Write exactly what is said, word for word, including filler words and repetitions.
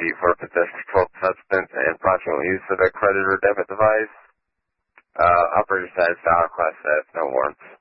penalty for possession of controlled substance and fraudulent use of a credit or debit device. Uh, operator status, valid, class S, no warrants.